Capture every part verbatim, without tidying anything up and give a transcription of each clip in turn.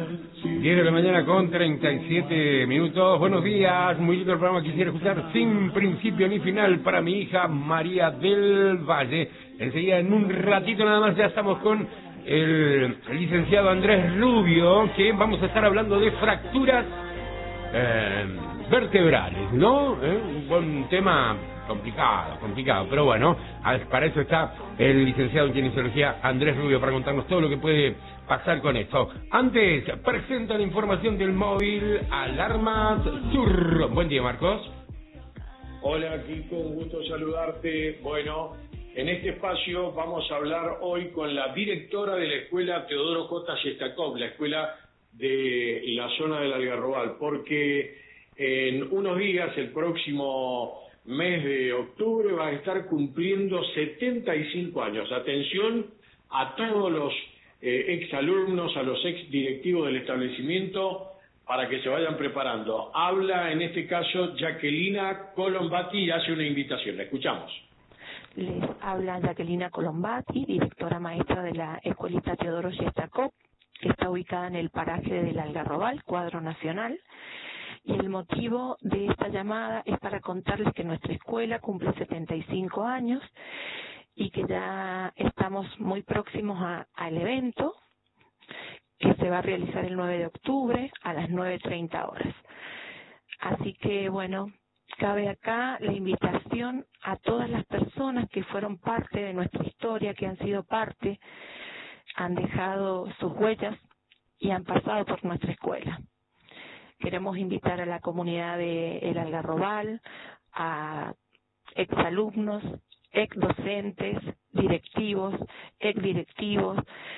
diez de la mañana con treinta y siete minutos. Buenos días, muy lindo el programa. Quisiera escuchar Sin Principio ni Final para mi hija María del Valle. Enseguida, en un ratito nada más, ya estamos con el licenciado Andrés Rubio, que vamos a estar hablando de fracturas eh, vertebrales, ¿no? ¿Eh? Un buen tema complicado, complicado, pero bueno, para eso está el licenciado en kinesiología Andrés Rubio, para contarnos todo lo que puede pasar con esto. Antes, presenta la información del móvil Alarmas Sur. Buen día, Marcos. Hola, Kiko, un gusto saludarte. Bueno, en este espacio vamos a hablar hoy con la directora de la escuela Teodoro J. Shestakov, la escuela de la zona del Algarrobal, porque en unos días, el próximo mes de octubre, va a estar cumpliendo setenta y cinco años. Atención a todos los eh, exalumnos, a los ex directivos del establecimiento, para que se vayan preparando. Habla en este caso Jacquelina Colombati y hace una invitación. La escuchamos. Les habla Jacquelina Colombati, directora maestra de la escuelita Teodoro Shestakov, que está ubicada en el paraje del Algarrobal, Cuadro Nacional. Y el motivo de esta llamada es para contarles que nuestra escuela cumple setenta y cinco años y que ya estamos muy próximos a, al evento, que se va a realizar el nueve de octubre a las nueve treinta horas. Así que, bueno, cabe acá la invitación a todas las personas que fueron parte de nuestra historia, que han sido parte, han dejado sus huellas y han pasado por nuestra escuela. Queremos invitar a la comunidad de El Algarrobal, a exalumnos, exdocentes, directivos, exdirectivos,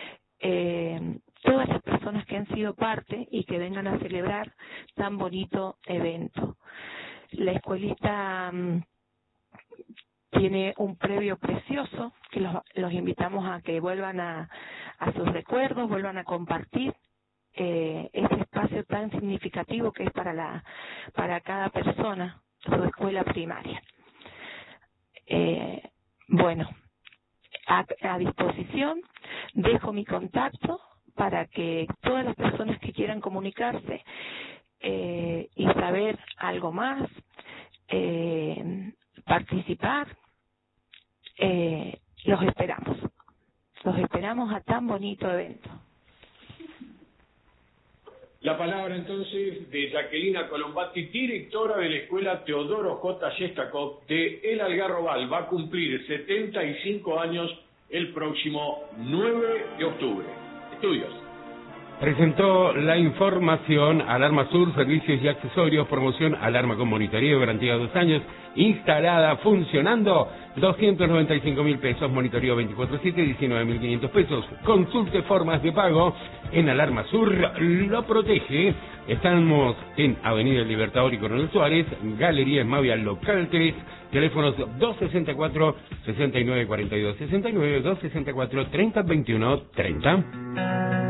eh, todas las personas que han sido parte y que vengan a celebrar tan bonito evento. La escuelita um, tiene un previo precioso que los, los invitamos a que vuelvan a, a sus recuerdos, vuelvan a compartir eh, ese espacio tan significativo que es para la para cada persona su escuela primaria. Eh, bueno, a, a disposición dejo mi contacto para que todas las personas que quieran comunicarse eh, y saber algo más, eh, participar, eh, los esperamos. Los esperamos a tan bonito evento. La palabra entonces de Jacquelina Colombati, directora de la escuela Teodoro J. Shestakov de El Algarrobal. Va a cumplir setenta y cinco años el próximo nueve de octubre. Estudios. Presentó la información Alarma Sur, servicios y accesorios, promoción, alarma con monitoreo, garantía de dos años, instalada, funcionando, doscientos noventa y cinco mil pesos, monitoreo veinticuatro siete, diecinueve mil quinientos pesos. Consulte formas de pago en Alarma Sur, lo protege. Estamos en Avenida El Libertador y Coronel Suárez, Galería Esmavia, local tres, teléfonos dos sesenta y cuatro, sesenta y nueve cuarenta y dos sesenta y nueve, dos sesenta y cuatro, treinta veintiuno treinta.